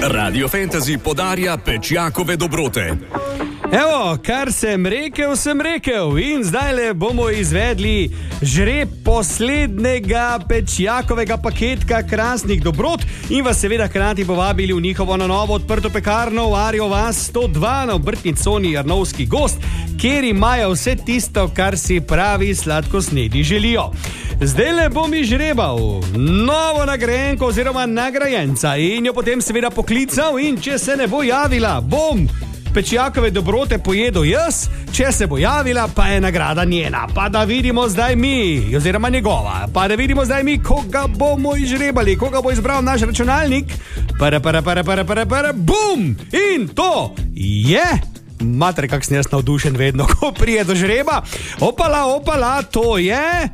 Radio Fantasy podarja Pečjakove dobrote. Evo, kar sem rekel in zdajle bomo izvedli žreb poslednjega Pečjakovega paketka krasnih dobrot in vas seveda hkrati povabili v njihovo na novo odprto pekarno v Arjo vas 102 na obrtni coni Jarnovski gozd, kjer imajo vse tisto, kar si pravi sladkosnedi želijo. Zdajle bom izžrebal novo nagrajenko oziroma nagrajenca in jo potem seveda poklical, in če se ne bo javila, bom Pečjakove dobrote pojedel jaz, če se bo javila, pa je nagrada njena. Pa da vidimo zdaj mi, oziroma njegova, koga bomo izžrebali, koga bo izbral naš računalnik. Bum! In to je... Mater, kak sem jaz navdušen vedno, ko prije do žreba. Opala, to je...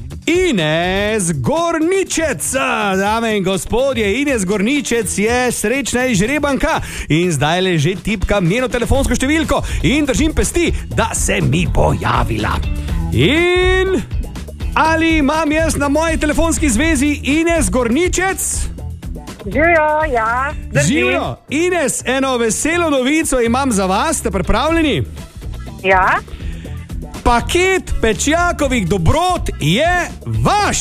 Ines Gorničec, dame in gospodje, Ines Gorničec je srečna izžrebanka in zdajle že tipkam njeno telefonsko številko in držim pesti, da se mi bo javila. In ali imam jaz na moji telefonski zvezi Ines Gorničec? Živijo, ja. Živijo. Ines, eno veselo novico imam za vas, ste pripravljeni? Ja. Paket Pečjakovih dobrot je vaš!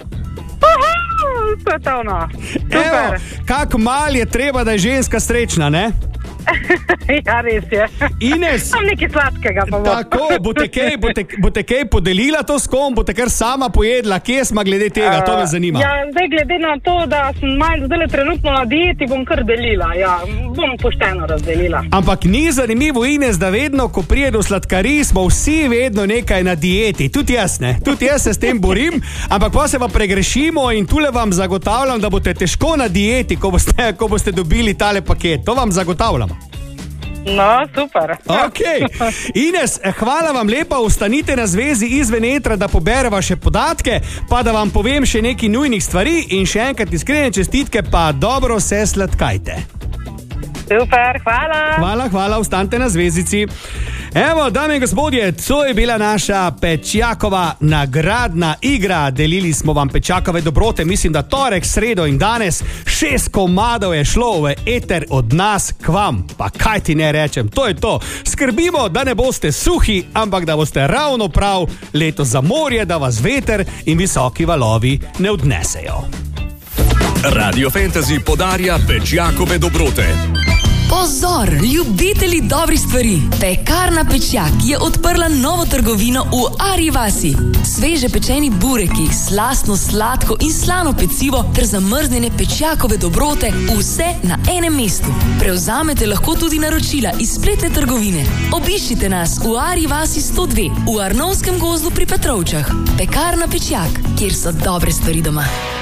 To je to ono. Evo, kak mal je treba, da je ženska srečna, ne? Ja, res je. Ines, Sam nekaj sladkega pa bo. tako, boste kaj podelila to s kom, boste kar sama pojedla, kje smo glede tega, to me zanima. Ja, zdaj glede na to, da sem malo zdaj trenutno na dieti, bom kar delila, ja, bom pošteno razdelila. Ampak ni zanimivo, Ines, da vedno, ko prije do sladkarij, smo vsi vedno nekaj na dieti, tudi jaz se s tem borim, ampak pa se pa pregrešimo in tule vam zagotavljam, da boste težko na dieti, ko boste dobili tale paket, to vam zagotavljam. No, super. Ok, Ines, hvala vam lepa, ostanite na zvezi izven etra, da pobereva še podatke, pa da vam povem še nekaj nujnih stvari in še enkrat iskrene čestitke, pa dobro se sladkajte. Super, hvala. Hvala, ostanite na zvezici. Evo, dame in gospodje, to je bila naša Pečjakova nagradna igra. Delili smo vam Pečjakove dobrote, mislim, da torek, sredo in danes 6 komadov je šlo v eter od nas k vam. Pa kaj ti ne rečem, to je to. Skrbimo, da ne boste suhi, ampak da boste ravno prav leto za morje, da vas veter in visoki valovi ne odnesejo. Radio Fantasy podarja Pečjakove dobrote. Pozor, ljubitelji dobrih stvari! Pekarna Pečjak je odprla novo trgovino v Arji vasi. Sveže pečeni bureki, slastno, sladko in slano pecivo ter zamrznjene Pečjakove dobrote, vse na enem mestu. Prevzamete lahko tudi naročila iz spletne trgovine. Obiščite nas v Arji vasi 102 v Arnovskem gozdu pri Petrovčah. Pekarna Pečjak, kjer so dobre stvari doma.